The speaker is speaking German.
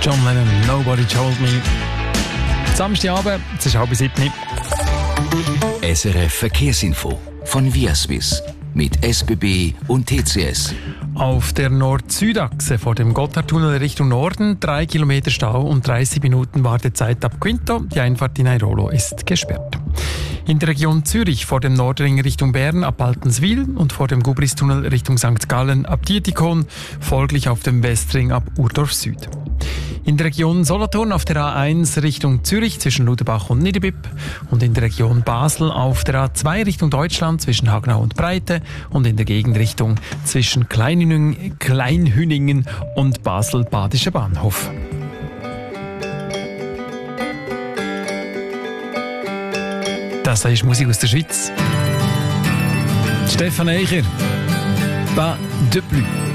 John Lennon, Nobody Told Me. Samstagabend, es ist 6:30. SRF Verkehrsinfo von Viaswiss mit SBB und TCS. Auf der Nord-Süd-Achse vor dem Gotthardtunnel Richtung Norden 3 Kilometer Stau und 30 Minuten Wartezeit ab Quinto. Die Einfahrt in Airolo ist gesperrt. In der Region Zürich vor dem Nordring Richtung Bern ab Altenswil und vor dem Gubristunnel Richtung St. Gallen ab Dietikon, folglich auf dem Westring ab Urdorf Süd. In der Region Solothurn auf der A1 Richtung Zürich zwischen Luderbach und Niederbipp und in der Region Basel auf der A2 Richtung Deutschland zwischen Hagnau und Breite und in der Gegenrichtung zwischen Kleinhüningen und Basel-Badischer Bahnhof. Das ist Musik aus der Schweiz. Stefan Eicher, Pas de plus.